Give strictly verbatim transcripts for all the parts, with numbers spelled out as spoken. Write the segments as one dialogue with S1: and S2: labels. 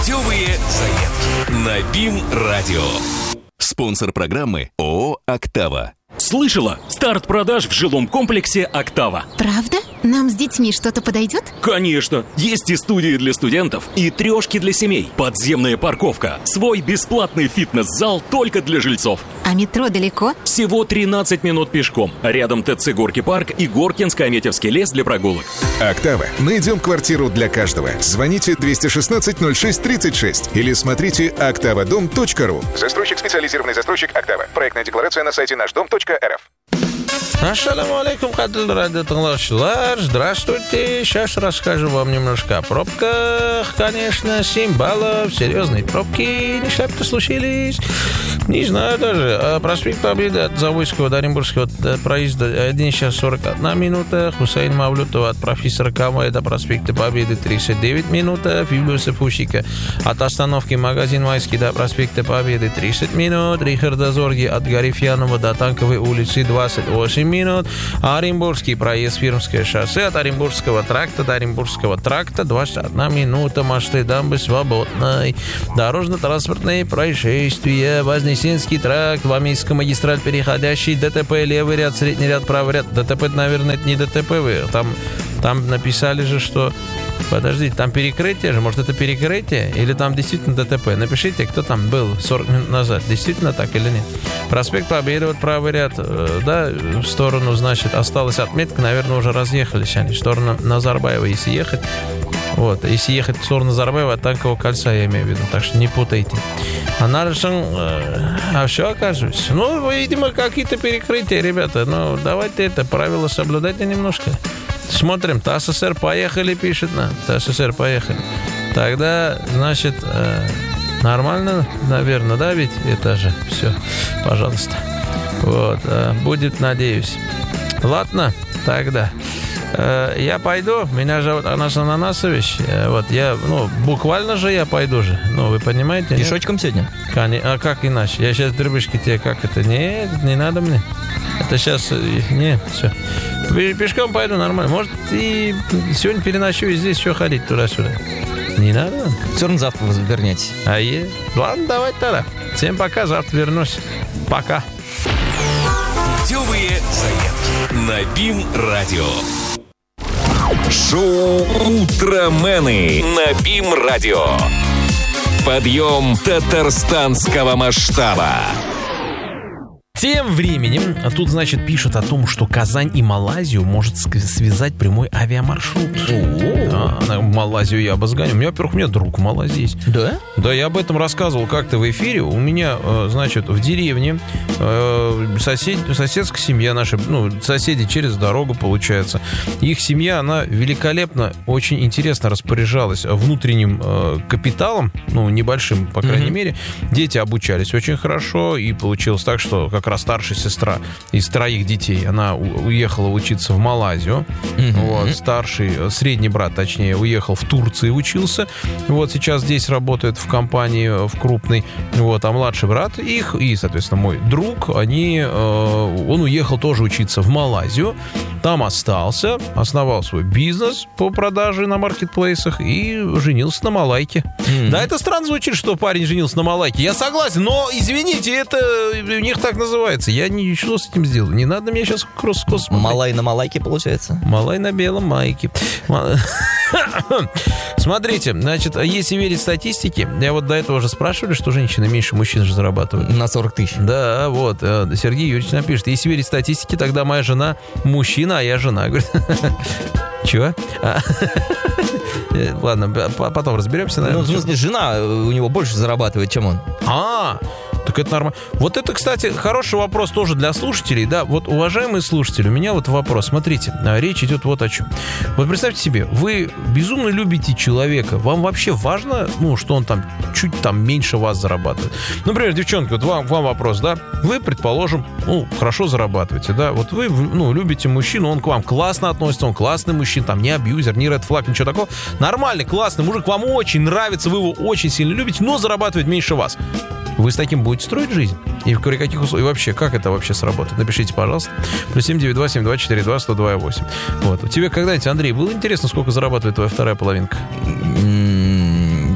S1: Путевые заметки на БИМ-радио. Спонсор программы ООО «Октава».
S2: Слышала? Старт продаж в жилом комплексе «Октава».
S3: Правда? Нам с детьми что-то подойдет?
S2: Конечно! Есть и студии для студентов, и трешки для семей, подземная парковка, свой бесплатный фитнес-зал только для жильцов.
S3: А метро далеко?
S2: Всего тринадцать минут пешком. Рядом ТЦ «Горки парк» и Горкинско-Аметьевский лес для прогулок.
S4: «Октава». Найдем квартиру для каждого. Звоните двести шестнадцать ноль шесть тридцать шесть или смотрите октавадом точка ру.
S5: Застройщик, специализированный застройщик «Октава». Проектная декларация на сайте наш дом точка эр эф.
S6: Ассаламу алейкум, кадр радиослушатель. Здравствуйте. Сейчас расскажу вам немножко о пробках. Конечно, семь баллов, серьезные пробки. Не шляпки случились. Не знаю даже. А проспект Победы от Завойского до Оренбургского проезда один час сорок одна минута. Хусейн Мавлютова от профессора Камая до проспекта Победы тридцать девять минут. Фиблюса Пущика от остановки магазин Майский до проспекта Победы тридцать минут. Рихарда Зорги от Гарифьянова до Танковой улицы двадцать восемь минут. Оренбургский проезд Пермское шоссе от Оренбургского тракта до Оренбургского тракта двадцать одна минута. Мосты дамбы свободной. Дорожно-транспортные происшествия. Вознесенский тракт, Вамейская магистраль, переходящий ДТП, левый ряд, средний ряд, правый ряд. ДТП, наверное, это не ДТП. Вы там, там написали же, что... Подождите, там перекрытие же, может, это перекрытие? Или там действительно ДТП? Напишите, кто там был сорок минут назад. Действительно так или нет? Проспект Победы, вот правый ряд, да, в сторону, значит, осталась отметка, наверное, уже разъехались они. В сторону Назарбаева, если ехать. Вот, если ехать в сторону Назарбаева, от Танкового кольца, я имею в виду. Так что не путайте. А Нарышин, э, а все, оказывается. Ну, видимо, какие-то перекрытия, ребята. Ну, давайте это правило соблюдайте немножко. Смотрим, ТАССР поехали, пишет нам. ТАССР поехали. Тогда, значит, э, нормально, наверное, да, ведь это же все, пожалуйста. Вот, э, будет, надеюсь. Ладно, тогда. Э, я пойду, меня зовут Анас Ананасович. Э, вот, я, ну, буквально же я пойду же. Ну, вы понимаете?
S7: Пешочком сегодня?
S6: А как иначе? Я сейчас, дрыбышки, тебе как это? Нет, не надо мне. Это сейчас, не, все. Пешком пойду нормально. Может, и сегодня переночую здесь еще ходить туда-сюда. Не надо?
S7: Все равно завтра вернетесь.
S6: А е? Ладно, давай тогда. Всем пока, завтра вернусь. Пока.
S1: Путевые заметки на БИМ-радио. Шоу «Утромены» на БИМ-радио. Подъем татарстанского масштаба.
S8: Тем временем, тут, значит, пишут о том, что Казань и Малайзию может связать прямой авиамаршрут. Да, в Малайзию я обозганю. У меня, во-первых, у меня друг в Малайзии есть.
S7: Да?
S8: Да, я об этом рассказывал как-то в эфире. У меня, значит, в деревне сосед, соседская семья наша, ну, соседи через дорогу, получается. Их семья, она великолепно, очень интересно распоряжалась внутренним капиталом, ну, небольшим, по крайней mm-hmm. мере. Дети обучались очень хорошо, и получилось так, что как раз старшая сестра из троих детей, она уехала учиться в Малайзию. Mm-hmm. Вот, старший, средний брат, точнее, уехал в Турцию, учился. Вот, сейчас здесь работает в компании, в крупной. Вот, а младший брат их и, соответственно, мой друг, они, э, он уехал тоже учиться в Малайзию. Там остался, основал свой бизнес по продаже на маркетплейсах и женился на малайке. Mm-hmm. Да, это странно звучит, что парень женился на малайке. Я согласен, но, извините, это у них так называется. Я ничего с этим сделаю. Не надо мне сейчас кросс-кос смотреть.
S7: Малай на малайке, получается?
S8: Малай на белом майке. Смотрите, значит, если верить статистике, я вот до этого уже спрашивали, что женщины меньше мужчин же зарабатывают.
S7: На сорок тысяч.
S8: Да, вот. Сергей Юрьевич напишет, если верить статистике, тогда моя жена мужчина, а я жена. Говорит, чего? Ладно, потом разберемся, наверное.
S7: Ну, в смысле, жена у него больше зарабатывает, чем он.
S8: А, так это нормально. Вот это, кстати, хороший вопрос тоже для слушателей, да. Вот, уважаемые слушатели, у меня вот вопрос. Смотрите, речь идет вот о чем. Вот представьте себе, вы безумно любите человека. Вам вообще важно, ну, что он там чуть там меньше вас зарабатывает? Например, девчонки, вот вам, вам вопрос, да. Вы, предположим, ну, хорошо зарабатываете, да. Вот вы, ну, любите мужчину, он к вам классно относится, он классный мужчина, там, не абьюзер, не ред флаг, ничего такого. Нормальный, классный мужик, вам очень нравится, вы его очень сильно любите, но зарабатывает меньше вас. Вы с таким будете строить жизнь? И в каких условиях? И вообще, как это вообще сработает? Напишите, пожалуйста. Плюс семь девять два семь два четыре два сто два восемь. Вот. Тебе когда-нибудь, Андрей, было интересно, сколько зарабатывает твоя вторая половинка?
S7: Ну,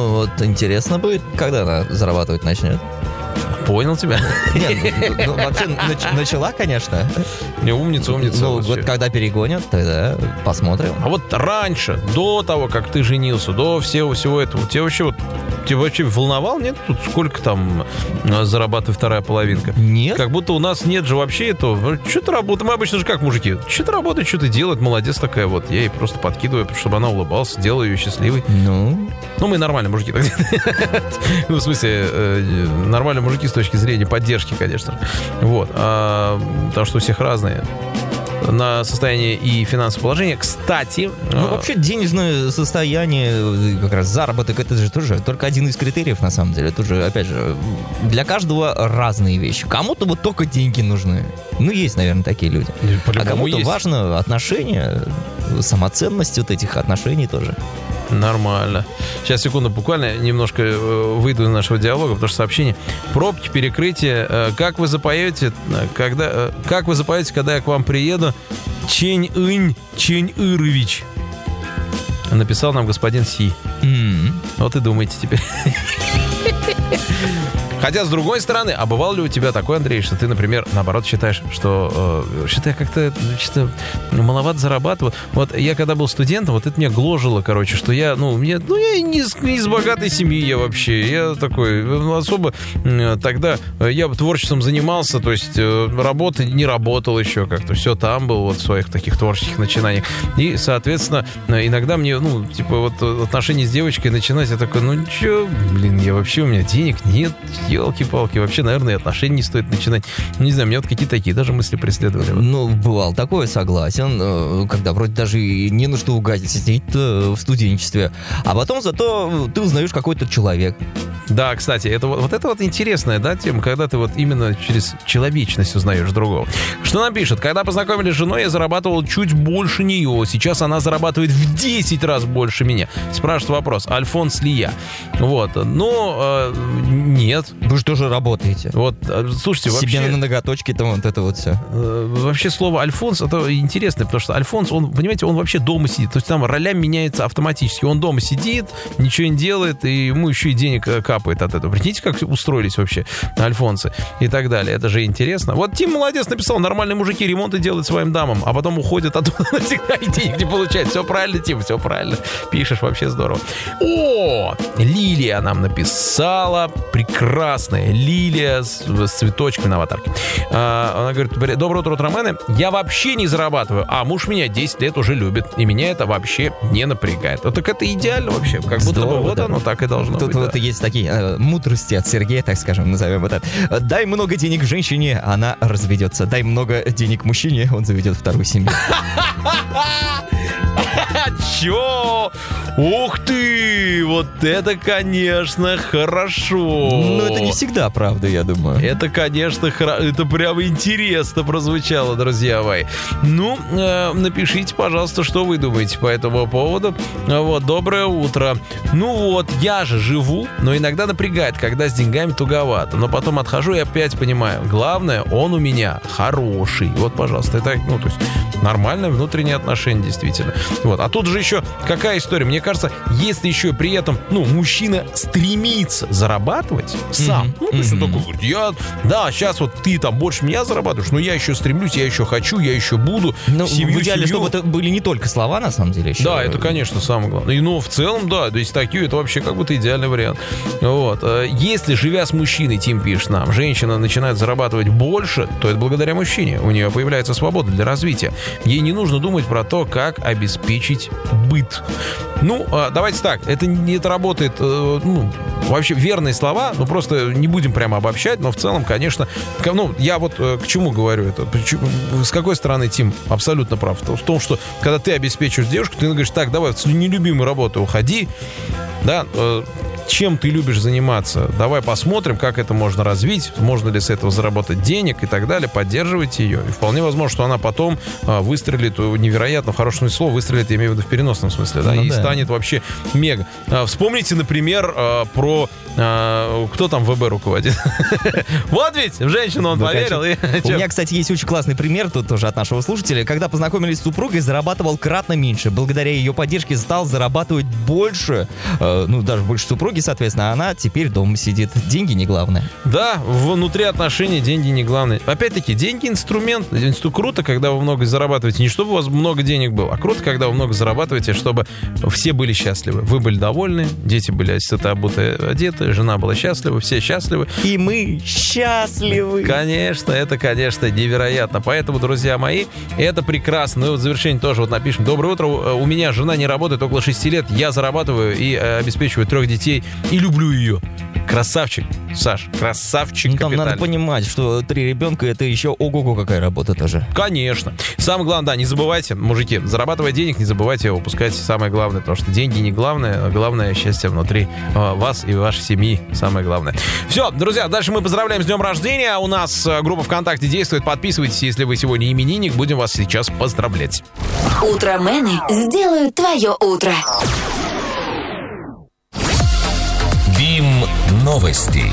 S7: Ну, вот интересно будет, когда она зарабатывать начнет.
S8: Понял тебя.
S7: Нет, ну, ну, вообще нач- начала, конечно.
S8: Не, умница, умница.
S7: Ну,
S8: вообще.
S7: вот когда перегонят, тогда посмотрим.
S8: А вот раньше, до того, как ты женился, до всего, всего этого, тебя вообще вот тебя вообще волновал, нет? Тут сколько там а, зарабатывает вторая половинка?
S7: Нет.
S8: Как будто у нас нет же вообще этого. Что ты работаешь? Мы обычно же как мужики. Что ты работаешь, что ты делаешь? Молодец такая вот. Я ей просто подкидываю, чтобы она улыбалась, делаю ее счастливой.
S7: Ну...
S8: Ну, мы нормальные мужики. Ну, в смысле, нормальные мужики с точки зрения поддержки, конечно. Вот. Потому что у всех разные на состояние и финансовое положение. Кстати...
S7: Ну, вообще, денежное состояние, как раз заработок, это же тоже только один из критериев, на самом деле. Это же, опять же, для каждого разные вещи. Кому-то вот только деньги нужны. Ну, есть, наверное, такие люди. А кому-то
S8: есть.
S7: важно отношения, самоценность вот этих отношений тоже.
S8: Нормально. Сейчас, секунду, буквально немножко э, выйду из нашего диалога, потому что сообщение. Пробки, перекрытие. Э, как вы запоете, когда, э, как вы запоете, когда я к вам приеду? Чень-ынь, Чень-ырович. Написал нам господин Си.
S7: Mm-hmm.
S8: Вот и думайте теперь. Хотя, с другой стороны, а бывало ли у тебя такое, Андрей, что ты, например, наоборот считаешь, что э, что-то я как-то что маловато зарабатываю. Вот я когда был студентом, вот это меня гложило, короче, что я, ну, мне, ну, я не из, не из богатой семьи я вообще. Я такой, ну, особо э, тогда я творчеством занимался, то есть э, работы не работал еще как-то. Все там был вот в своих таких творческих начинаниях. И, соответственно, иногда мне, ну, типа, вот отношения с девочкой начинать, я такой, ну, чё, блин, я вообще, у меня денег нет, елки-палки, вообще, наверное, отношения не стоит начинать. Не знаю, меня вот какие-то такие даже мысли преследовали.
S7: Ну, бывал такое, согласен, когда вроде даже и не на что угадить, сидеть в студенчестве. А потом зато ты узнаешь какой-то человек.
S8: Да, кстати, это вот, вот это вот интересная, да, тема, когда ты вот именно через человечность узнаешь другого. Что нам пишет? Когда познакомились с женой, я зарабатывал чуть больше нее. Сейчас она зарабатывает в десять раз больше меня. Спрашивает вопрос, Альфонс ли я? Вот, но э, нет.
S7: Вы же тоже работаете.
S8: Вот, слушайте, вообще...
S7: Себе на ноготочки-то вот это вот все.
S8: Э, вообще слово Альфонс, это интересно, потому что Альфонс, он, понимаете, он вообще дома сидит. То есть там роля меняется автоматически. Он дома сидит, ничего не делает, и ему еще и денег капает от этого. Прикиньте, как устроились вообще альфонсы и так далее. Это же интересно. Вот Тим молодец, написал, нормальные мужики ремонты делают своим дамам, а потом уходят оттуда навсегда и денег не получают. Все правильно, Тим, все правильно. Пишешь, вообще здорово. О, Лилия нам написала. Прекрасная Лилия с, с цветочками на аватарке. А, она говорит, доброе утро, утромены. Я вообще не зарабатываю, а муж меня десять лет уже любит, и меня это вообще не напрягает. Вот так это идеально вообще. Как будто
S7: Здорово,
S8: бы вот
S7: да.
S8: оно так и должно
S7: Тут
S8: быть.
S7: вот
S8: Да.
S7: есть такие э, мудрости от Сергея, так скажем, назовем это. Дай много денег женщине, она разведется. Дай много денег мужчине, он заведет вторую семью.
S8: Чё? Ух ты! Вот это, конечно, хорошо.
S7: Но это не всегда правда, я думаю.
S8: Это, конечно, хра... это прям интересно прозвучало, друзья мои. Ну, э, напишите, пожалуйста, что вы думаете по этому поводу. Вот, доброе утро. Ну вот, я же живу, но иногда напрягает, когда с деньгами туговато. Но потом отхожу и опять понимаю, главное, он у меня хороший. Вот, пожалуйста, это, ну, то есть, нормальное внутреннее отношение, действительно. Вот, а тут же еще какая история? Мне кажется, если еще при этом, ну, мужчина стремится зарабатывать сам,
S7: Mm-hmm.
S8: ну, то есть он
S7: Mm-hmm.
S8: такой говорит, я, да, сейчас вот ты там больше меня зарабатываешь, но я еще стремлюсь, я еще хочу, я еще буду.
S7: Ну,
S8: семью,
S7: в идеале,
S8: семью.
S7: чтобы это были не только слова, на самом деле, еще.
S8: Да, это, конечно, самое главное. И, ну, в целом, да, то есть такие, это вообще как будто идеальный вариант. Вот. Если, живя с мужчиной, Тим пишет нам, женщина начинает зарабатывать больше, то это благодаря мужчине. У нее появляется свобода для развития. Ей не нужно думать про то, как обеспечить быт. Ну, давайте так, это не это работает, ну, вообще верные слова, ну, просто не будем прямо обобщать, но в целом, конечно, ну, я вот к чему говорю это, с какой стороны, Тим, абсолютно прав, в том, что когда ты обеспечиваешь девушку, ты говоришь, так, давай в нелюбимую работу уходи, да, чем ты любишь заниматься. Давай посмотрим, как это можно развить, можно ли с этого заработать денег и так далее. Поддерживайте ее. И вполне возможно, что она потом а, выстрелит, невероятно, в хорошем смысле слова, выстрелит, я имею в виду в переносном смысле, да, ну, и да. станет вообще мега. А, вспомните, например, а, про... А, кто там ВБ руководит? Вот ведь, в женщину он поверил.
S7: У меня, кстати, есть очень классный пример, тут тоже от нашего слушателя. Когда познакомились с супругой, зарабатывал кратно меньше. Благодаря ее поддержке стал зарабатывать больше, э, ну, даже больше супруги, соответственно, а она теперь дома сидит. Деньги не главное.
S8: Да, внутри отношений деньги не главное. Опять-таки, деньги инструмент. Инстру круто, когда вы много зарабатываете. Не чтобы у вас много денег было, а круто, когда вы много зарабатываете, чтобы все были счастливы. Вы были довольны, дети были сыты, обуты, одеты, жена была счастлива, все счастливы.
S7: И мы счастливы.
S8: Конечно, это, конечно, невероятно. Поэтому, друзья мои, это прекрасно. Ну и вот в завершение тоже вот напишем. Доброе утро. У меня жена не работает около шести лет. Я зарабатываю и э, обеспечиваю трех детей. И люблю ее. Красавчик, Саш, красавчик.
S7: Ну, там
S8: капитальный.
S7: Надо понимать, что три ребенка — это еще ого-го какая работа тоже.
S8: Конечно. Самое главное, да, не забывайте, мужики, зарабатывая денег, не забывайте упускать самое главное, потому что деньги не главное, а главное счастье внутри э, вас и вашей семьи, самое главное. Все, друзья, дальше мы поздравляем с днем рождения. У нас группа ВКонтакте действует. Подписывайтесь, если вы сегодня именинник. Будем вас сейчас поздравлять.
S9: Утромены сделают твое утро.
S1: БИМ новости.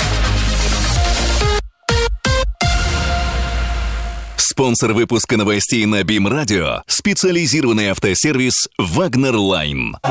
S1: Спонсор выпуска новостей на БИМ Радио — специализированный автосервис «Вагнер Лайн».